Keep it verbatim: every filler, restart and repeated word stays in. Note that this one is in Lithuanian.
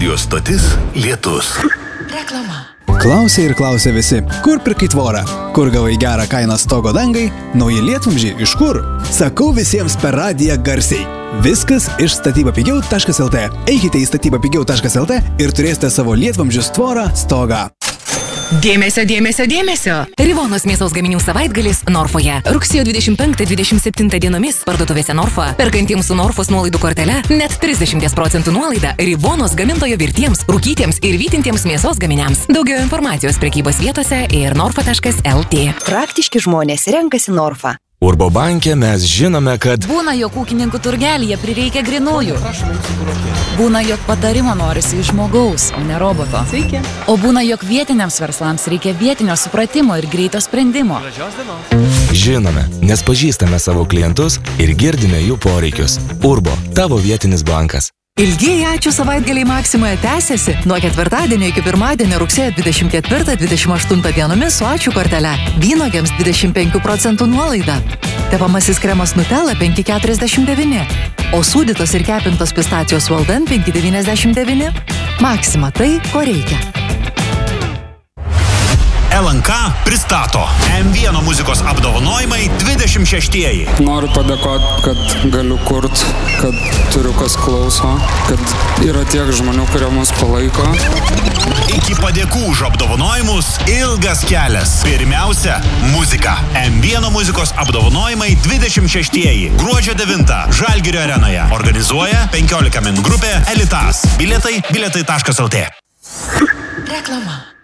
Radio stotis Lietus. Reklama. Klausė ir klausė visi, kur pirkai tvorą, kur gavai gerą kainą stogo dangai, nauji lietvamzdžiai iš kur? Sakau visiems per radiją garsiai. Viskas iš statybapigiau taškas lt. Eikite į statybapigiau taškas lt ir turėsite savo lietvamzdžius tvorą stogą. Dėmesio, dėmesio, dėmesio! Rivonos mėsos gaminių savaitgalis Norfoje. Rugsėjo dvidešimt penktą dvidešimt septintą dienomis parduotuvėse Norfa, perkantiems su Norfos nuolaidų kortele, net trisdešimt procentų nuolaida Rivonos gamintojo virtiems, rūkytiems ir vytintiems mėsos gaminiams. Daugiau informacijos prekybos vietose ir norfa taškas lt. Praktiški žmonės renkasi Norfa. Urbo banke mes žinome, kad būna, jog ūkininkų turgelyje prireikia grinųjų. Būna, jog patarimo norisi iš žmogaus, o ne roboto. Sveiki. O būna, jog vietiniams verslams reikia vietinio supratimo ir greito sprendimo. žinome, nes pažįstame savo klientus ir girdime jų poreikius. Urbo, tavo vietinis bankas. Ilgieji ačiū savaitgaliai Maksimoje tęsiasi nuo ketvirtadienio iki pirmadienio rugsėjo dvidešimt ketvirtą dvidešimt aštuntą dienomis su ačiū kortele. Vynuogėms dvidešimt penkių procentų nuolaida. Tepamasis kremas Nutella penki keturiasdešimt devyni, o sūdytos ir kepintos pistacijos Walden penki devyniasdešimt devyni. Maksima tai, ko reikia. L N K pristato M vieno muzikos apdovanojimai dvidešimt šeštieji. Noriu padėkoti, kad galiu kurt, kad turiu kas klauso, kad yra tiek žmonių, kurie mus palaiko. Iki padėkų už apdovanojimus ilgas kelias. Pirmiausia, muzika. M vieno muzikos apdovanojimai dvidešimt šeštieji. Gruodžio devintą Žalgirio arenoje. Organizuoja penkiolika min grupė Elitas. Bilietai bilietai taškas lt. Reklama.